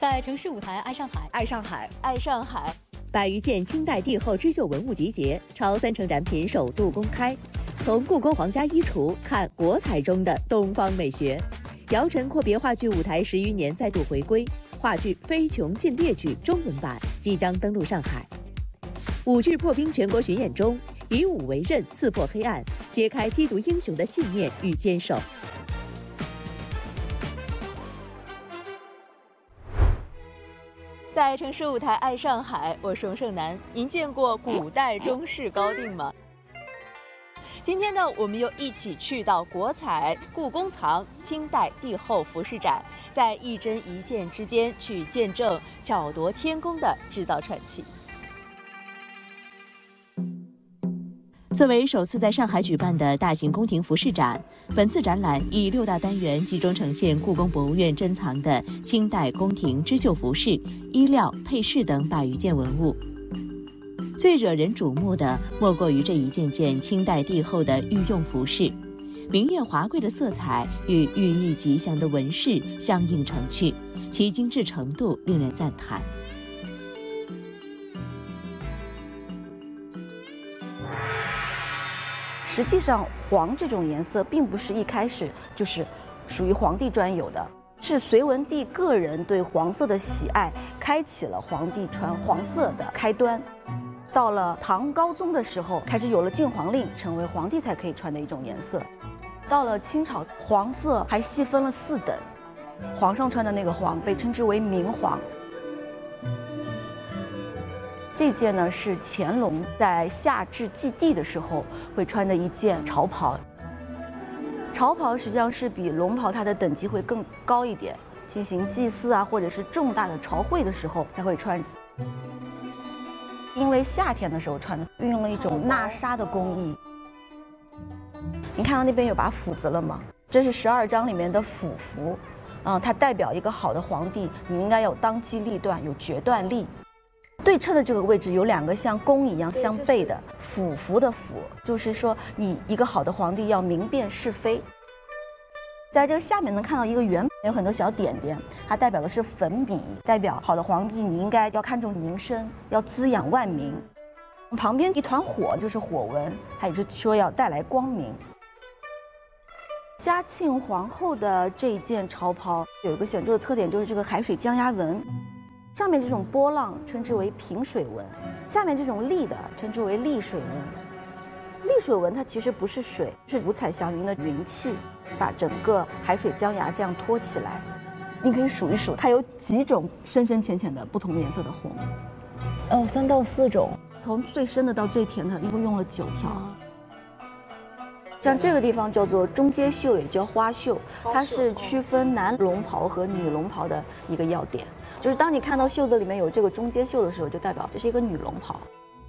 在城市舞台爱上海， 爱上海， 爱上海。 100余件清代帝后织绣文物集结，超30%展品首度公开。从故宫皇家衣橱看国彩中的东方美学。姚晨阔别话剧舞台10余年再度回归，话剧《非穷尽劣剧》中文版即将登陆上海。舞剧破冰全国巡演中，以武为刃，刺破黑暗，揭开缉毒英雄的信念与坚守。 在城市舞台爱上海，我是翁胜男。您见过古代中式高定吗？今天呢，我们又一起去到国彩故宫藏清代帝后服饰展，在一针一线之间去见证巧夺天工的制造传奇。 作为首次在上海举办的大型宫廷服饰展，本次展览以6大单元集中呈现故宫博物院珍藏的清代宫廷织绣服饰、衣料、配饰等100余件文物。最惹人瞩目的莫过于这一件件清代帝后的御用服饰，明艳华贵的色彩与寓意吉祥的纹饰相映成趣，其精致程度令人赞叹。 实际上，黄这种颜色并不是一开始就是属于皇帝专有的，是隋文帝个人对黄色的喜爱，开启了皇帝穿黄色的开端。到了唐高宗的时候，开始有了禁黄令，成为皇帝才可以穿的一种颜色。到了清朝，黄色还细分了4等，皇上穿的那个黄被称之为明黄。这件呢是乾隆在夏至祭地的时候会穿的一件朝袍。朝袍实际上是比龙袍它的等级会更高一点，进行祭祀啊或者是重大的朝会的时候才会穿。因为夏天的时候穿的，运用了一种纳纱的工艺。你看到那边有把斧子了吗？这是12章里面的斧符，它代表一个好的皇帝，你应该有当机立断，有决断力。对称的这个位置有2个像弓一样相背的斧符的斧，就是说你一个好的皇帝要明辨是非。在这个下面能看到一个圆，有很多小点点，它代表的是粉笔，代表好的皇帝你应该要看重民生，要滋养万民。旁边一团火就是火纹，它也就是说要带来光明。嘉庆皇后的这一件朝袍有一个显著的特点，就是这个海水江压纹。上面这种波浪称之为平水纹，下面这种立的称之为立水纹。立水纹它其实不是水，是五彩祥云的云气，把整个海水江崖这样托起来。你可以数一数，它有几种深深浅浅的不同颜色的红。 3到4种， 从最深的到最甜的，一共用了9条。像这个地方叫做中阶绣，也叫花绣，它是区分男龙袍和女龙袍的一个要点。就是当你看到袖子里面有这个中阶绣的时候，就代表这是一个女龙袍。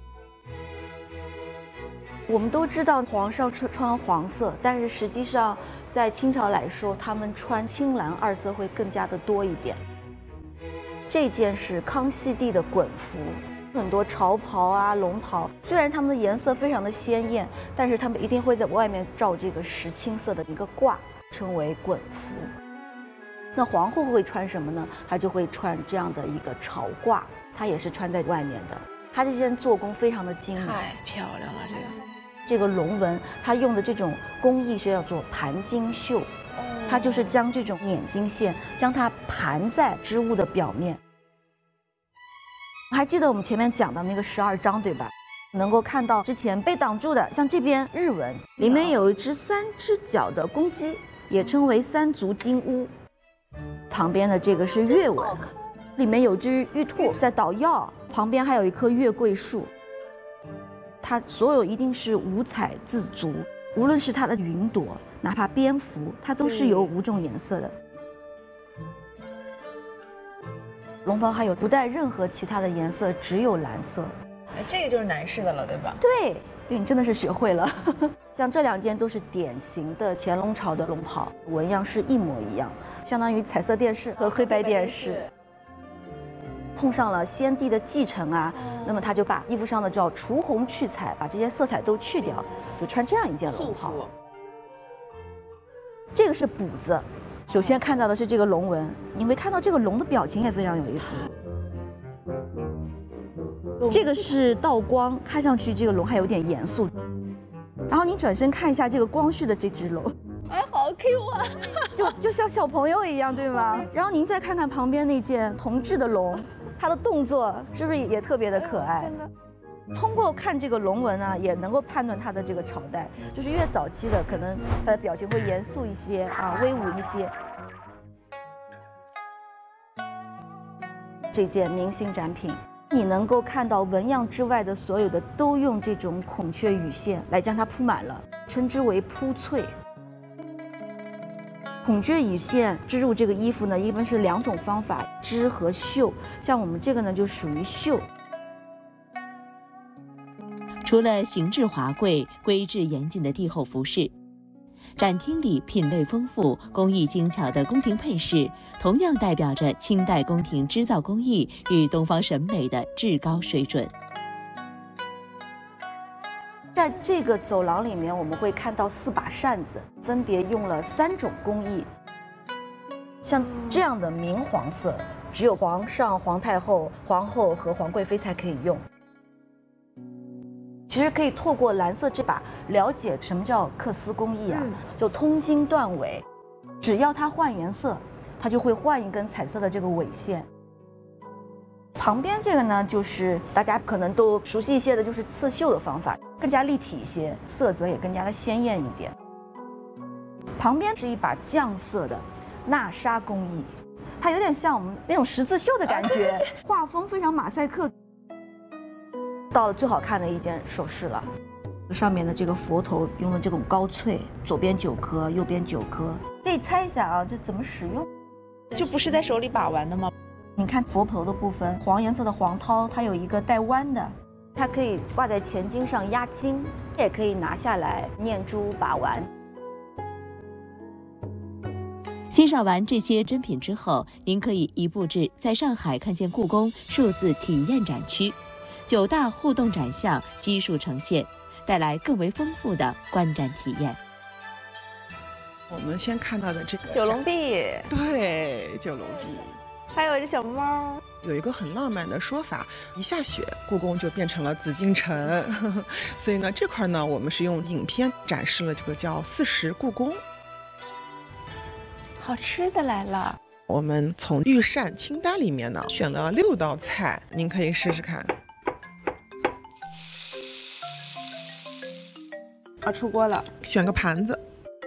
我们都知道皇上穿黄色，但是实际上在清朝来说，他们穿青蓝2色会更加的多一点。这件是康熙帝的衮服，很多朝袍啊、龙袍，虽然它们的颜色非常的鲜艳，但是他们一定会在外面罩这个石青色的一个褂，称为衮服。那皇后会穿什么呢？她就会穿这样的一个朝褂，她也是穿在外面的。她这件做工非常的精美， 太漂亮了。 这个龙纹，它用的这种工艺是叫做盘金绣，它就是将这种捻金线将它盘在织物的表面。还记得我们前面讲的那个12章对吧？能够看到之前被挡住的，像这边日纹里面有一只3只脚的公鸡，也称为3足金乌。旁边的这个是月纹，里面有只玉兔在捣药，旁边还有一棵月桂树。它所有一定是五彩自足，无论是它的云朵，哪怕蝙蝠，它都是有5种颜色的。龙袍还有不带任何其他的颜色，只有蓝色。 这个就是男士的了，对吧？ 对，你真的是学会了。像这2件都是典型的乾隆朝的龙袍，纹样是一模一样，相当于彩色电视和黑白电视。碰上了先帝的继承啊，那么他就把衣服上的叫除红去彩，把这些色彩都去掉，就穿这样一件龙袍。这个是补子， 首先看到的是这个龙纹，你会看到这个龙的表情也非常有意思。这个是倒光，看上去这个龙还有点严肃。然后你转身看一下这个光绪的这只龙， 哎，好 Q 啊！ 就像小朋友一样，对吗？然后您再看看旁边那件铜制的龙，它的动作是不是也特别的可爱？ 真的。 通过看这个龙纹啊，也能够判断它的这个朝代，就是越早期的，可能它的表情会严肃一些啊，威武一些。这件明星展品，你能够看到纹样之外的所有的都用这种孔雀羽线来将它铺满了，称之为铺翠。孔雀羽线织入这个衣服呢，一般是2种方法，织和绣。像我们这个呢，就属于绣。 除了形制华贵、规制严谨的帝后服饰，展厅里品类丰富、工艺精巧的宫廷配饰，同样代表着清代宫廷织造工艺与东方审美的至高水准。 在这个走廊里面，我们会看到4把扇子，分别用了3种工艺。像这样的明黄色，只有皇上、皇太后、皇后和皇贵妃才可以用。其实可以透过蓝色这把了解什么叫缂丝工艺啊，就通经断纬，只要它换颜色，它就会换一根彩色的这个纬线。旁边这个呢，就是大家可能都熟悉一些的，就是刺绣的方法，更加立体一些，色泽也更加的鲜艳一点。旁边是一把酱色的纳纱工艺，它有点像我们那种十字绣的感觉，画风非常马赛克。到了最好看的一件首饰了，上面的这个佛头用的这种高翠，左边9颗，右边9颗。可以猜一下啊，这怎么使用？ 就不是在手里把玩的吗？ 你看佛头的部分，黄颜色的黄涛，它有一个带弯的，它可以挂在前襟上压金，也可以拿下来念珠把玩。 欣赏完这些珍品之后，您可以移步至在上海看见故宫数字体验展区。9大互动展项悉数呈现，带来更为丰富的观展体验。 我们先看到的这个九龙壁， 对，九龙壁， 还有一只小猫。 有一个很浪漫的说法，一下雪，故宫就变成了紫禁城。所以呢，这块呢，我们是用影片展示了这个叫40故宫。 好吃的来了。 我们从御膳清单里面呢，选了6道菜，您可以试试看。 出锅了， 选个盘子。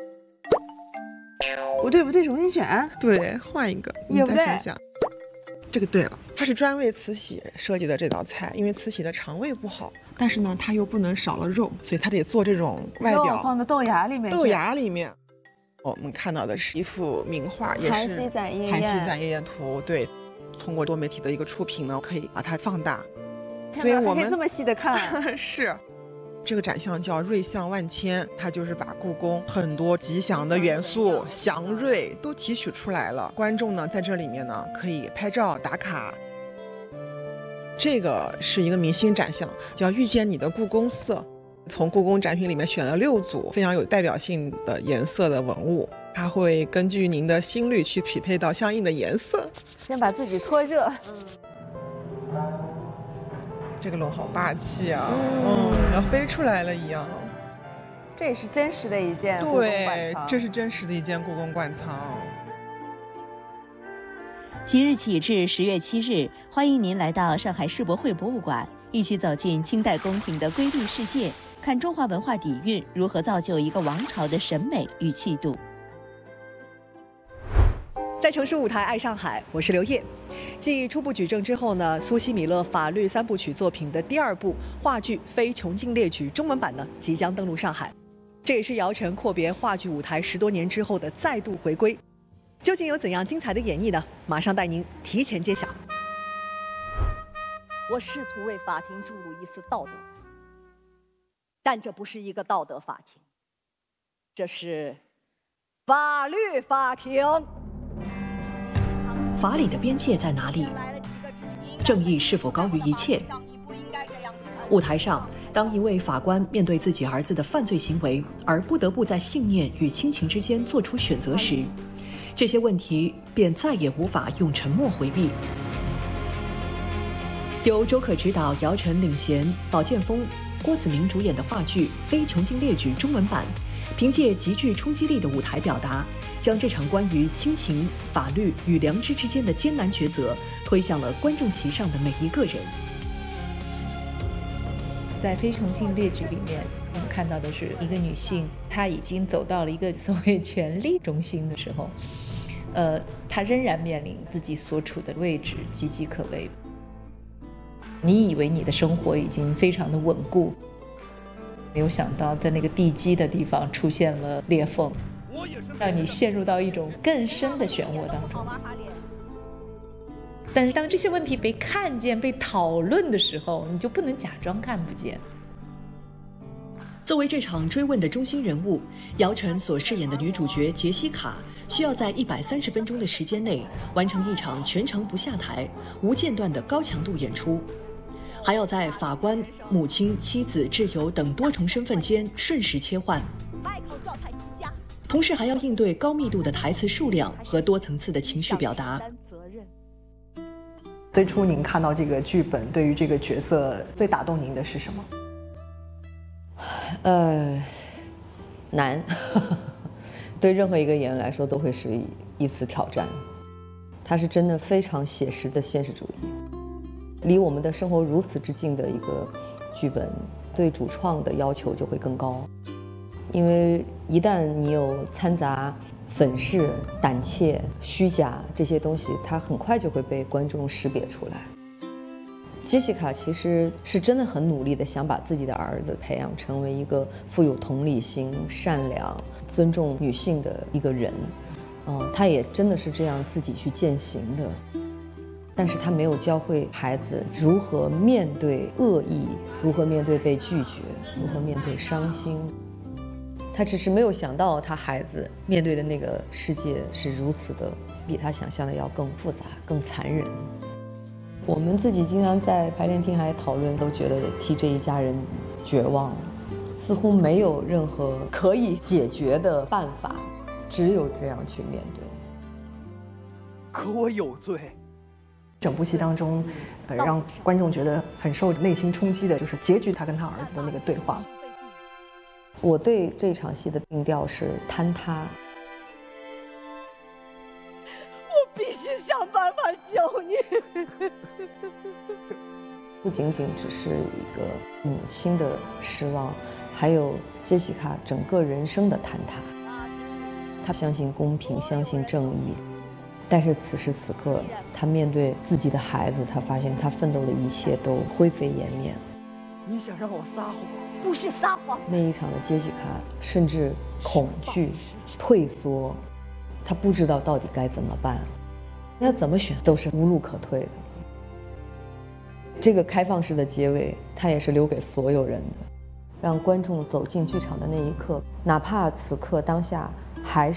不对，重新选。 对，换一个，你再想想。这个对了，它是专为慈禧设计的这道菜，因为慈禧的肠胃不好，但是呢，它又不能少了肉，所以它得做这种外表放到豆芽里面。 豆芽里面，我们看到的是一幅名画，也是《韩熙载夜宴图》。对，通过多媒体的一个触屏呢，可以把它放大。 所以我们这么细的看。 是。这个展项叫瑞相万千，它就是把故宫很多吉祥的元素、祥瑞都提取出来了。观众呢在这里面呢可以拍照打卡。这个是一个明星展项，叫遇见你的故宫色。从故宫展品里面选了6组非常有代表性的颜色的文物，它会根据您的心率去匹配到相应的颜色。 先把自己搓热。 这个龙好霸气啊！要飞出来了一样。 这也是真实的一件故宫馆藏。 对，这是真实的一件故宫馆藏。 即日起至10月7日，欢迎您来到上海世博会博物馆，一起走进清代宫廷的瑰丽世界，看中华文化底蕴如何造就一个王朝的审美与气度。 在城市舞台爱上海，我是刘烨。继初步举证之后呢，苏西米勒法律3部曲作品的第2部话剧《非穷尽列举》中文版呢即将登陆上海，这也是姚晨阔别话剧舞台10多年之后的再度回归。究竟有怎样精彩的演绎呢？马上带您提前揭晓。 我试图为法庭注入一丝道德，但这不是一个道德法庭，这是法律法庭。 法理的边界在哪里？正义是否高于一切？舞台上，当一位法官面对自己儿子的犯罪行为，而不得不在信念与亲情之间做出选择时， 这些问题便再也无法用沉默回避。由周可执导、姚晨领衔、宝剑锋、郭子明主演的话剧《非穷尽列举》中文版，凭借极具冲击力的舞台表达，将这场关于亲情、法律与良知之间的艰难抉择推向了观众席上的每一个人。 在《非穷尽列举》里面，我们看到的是一个女性，她已经走到了一个所谓权力中心的时候，她仍然面临自己所处的位置岌岌可危。你以为你的生活已经非常的稳固，没有想到在那个地基的地方出现了裂缝，让你陷入到一种更深的漩涡当中。但是当这些问题被看见、被讨论的时候，你就不能假装看不见。 作为这场追问的中心人物，姚晨所饰演的女主角杰西卡，需要在130分钟的时间内完成一场全程不下台、无间断的高强度演出，还要在法官、母亲、妻子、挚友等多重身份间瞬时切换，同时还要应对高密度的台词数量和多层次的情绪表达。 最初您看到这个剧本，对于这个角色最打动您的是什么？ 难，对任何一个演员来说都会是一次挑战。它是真的非常写实的现实主义，离我们的生活如此之近的一个剧本，对主创的要求就会更高。因为一旦你有掺杂粉饰、胆怯、虚假这些东西，它很快就会被观众识别出来。杰西卡其实是真的很努力的想把自己的儿子培养成为一个富有同理心、善良、尊重女性的一个人，他也真的是这样自己去践行的。但是他没有教会孩子如何面对恶意，如何面对被拒绝，如何面对伤心。他只是没有想到他孩子面对的那个世界是如此的，比他想象的要更复杂、更残忍。我们自己经常在排练厅还讨论，都觉得替这一家人绝望，似乎没有任何可以解决的办法，只有这样去面对。 可我有罪。 整部戏当中，让观众觉得很受内心冲击的，就是结局他跟他儿子的那个对话。 我对这场戏的定调是坍塌。 必须想办法救你。 不仅仅只是一个母亲的失望，还有杰西卡整个人生的坍塌。她相信公平，相信正义，但是此时此刻，她面对自己的孩子，她发现她奋斗的一切都灰飞烟灭。 你想让我撒谎？ 不是撒谎。 那一场的杰西卡甚至恐惧、退缩，她不知道到底该怎么办。要怎么选都是无路可退的。这个开放式的结尾，它也是留给所有人的，让观众走进剧场的那一刻，哪怕此刻当下还是